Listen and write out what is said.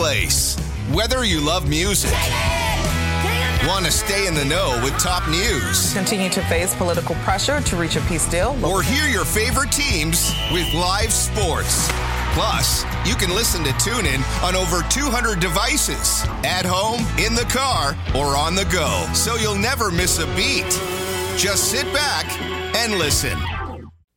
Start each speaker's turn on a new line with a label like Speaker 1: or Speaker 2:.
Speaker 1: place. Whether you love music, want to stay in the know with top news,
Speaker 2: Continue to face political pressure to reach a peace deal,
Speaker 1: or hear your favorite teams with live sports. Plus, you can listen to TuneIn on over 200 devices, at home, in the car, or on the go, so you'll never miss a beat. Just sit back and listen.